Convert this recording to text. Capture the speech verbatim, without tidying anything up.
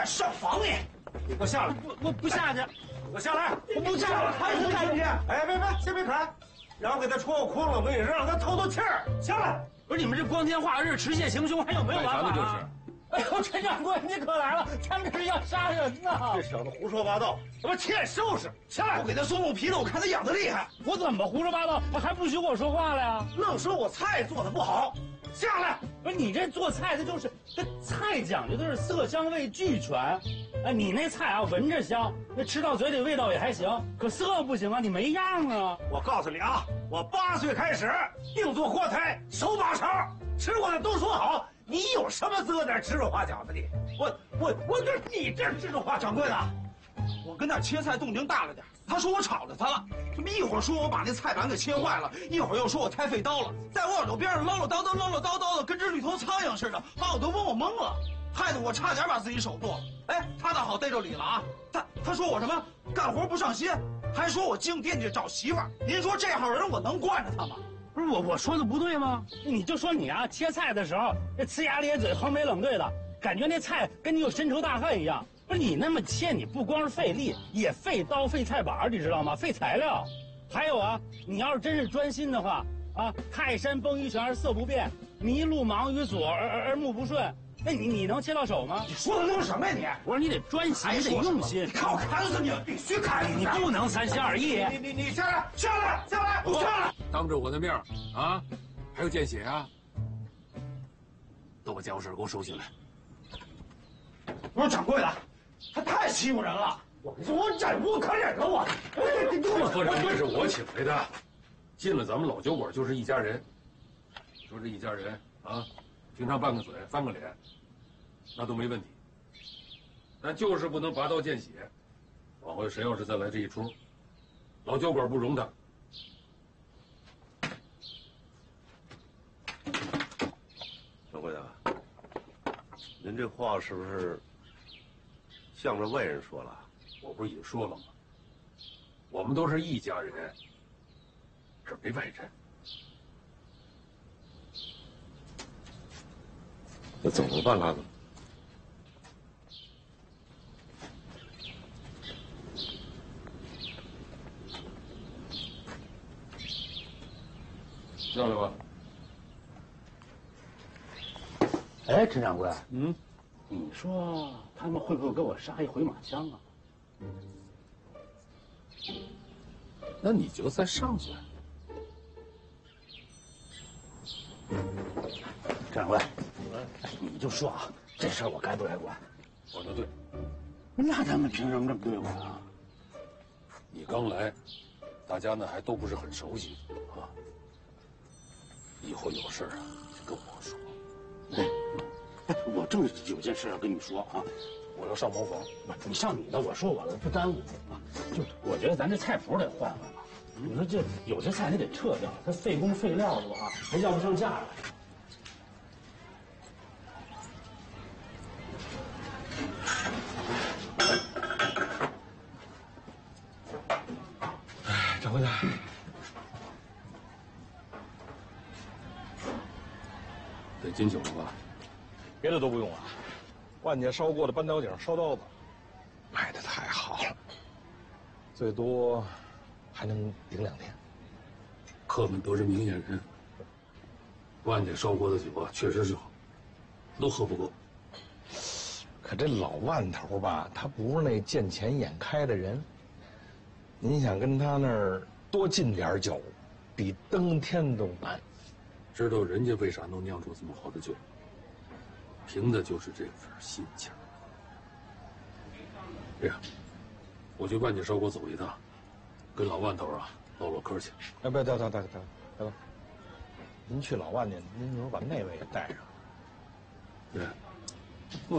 上房你！ 你给我下来！ 我我不下去， 给我下来！ 我不下来，还是下去！ 哎，别别，先别砍，然后给他戳个窟窿，我跟你说，让他透透气儿。下来！ 不是你们这光天化日、持械行凶，还有没有办法？ 就是。 哎呦，陈掌柜，你可来了！他们这是要杀人呢！ 这小子胡说八道，他妈欠收拾！下来！ 我给他松松皮了，我看他痒的厉害。 我怎么胡说八道？他还不许我说话了呀？ 愣说我菜做的不好。下来！ 不是你这做菜的，就是这菜讲究的是色香味俱全。哎，你那菜啊，闻着香，那吃到嘴里味道也还行，可色不行啊，你没样啊！ 我告诉你啊，我八岁开始硬做锅台，手把勺，吃过的都说好。你有什么资格在这指手画脚的你？我我我这你这指手画脚。 掌柜的，我跟那切菜动静大了点，他说我吵着他了，这么一会儿说我把那菜板给切坏了，一会儿又说我太费刀了，在我耳朵边上唠唠叨叨唠唠叨叨的，跟只绿头苍蝇似的，把我都问我懵了，害得我差点把自己手剁了。哎，他倒好逮着理了啊！他他说我什么干活不上心，还说我净惦记找媳妇儿。您说这号人我能惯着他吗？ 不是我我说的不对吗？你就说你啊，切菜的时候这呲牙咧嘴、横眉冷对的，感觉那菜跟你有深仇大恨一样。不是你那么切，你不光是费力，也费刀、费菜板，你知道吗？费材料。还有啊，你要是真是专心的话啊，泰山崩于前色不变，麋鹿忙于左而而而目不顺。那你你能切到手吗？ 你说的都是什么呀你？ 我说你得专心，你得用心。 你看我砍死你了，必须砍死你！你不能三心二意。 你你你下来，下来，下来，我下来！ 当着我的面啊，还有见血啊！都把家伙事给我收起来！ 我说掌柜的，他太欺负人了！ 我跟你说，我忍无可忍了，我！ 这喝茶这是我请来的，进了咱们老酒馆就是一家人。说这一家人啊，平常拌个嘴、翻个脸，那都没问题。但就是不能拔刀见血。往后谁要是再来这一出，老酒馆不容他。 掌柜的，您这话是不是向着外人说了？ 我不是也说了吗？我们都是一家人，这没外人。 那怎么办啦？ 下来吧。 哎，陈掌柜， 嗯， 你说他们会不会给我杀一回马枪啊？ 那你就再上去。 陈掌柜，哎，你就说啊，这事儿我该不该管？ 我说对， 那他们凭什么这么对我啊？ 你刚来，大家呢还都不是很熟悉啊。以后有事儿啊，就跟我说。 哎，哎，我正有件事要跟你说啊。 我要上茅房。 不，你上你的，我说我的，不耽误啊。就我觉得咱这菜谱得换换吧。你说这有些菜你得撤掉，它费工费料的啊，还要不上价来。 哎，掌柜的， 得金酒了吧？ 别的都不用了，万家烧过的半刀井烧刀子， 卖的太好了， 最多还能顶两天。 客们都是明眼人，万家烧锅的酒啊，确实是好，都喝不够。 可这老万头吧，他不是那见钱眼开的人。您想跟他那儿多进点酒，比登天都难。 知道人家为啥能酿出这么好的酒，凭的就是这份心情。这样，我去万家烧锅走一趟，跟老万头啊唠唠嗑去。 哎，别，等等等等等等，您去老万家，您能把那位也带上。 对。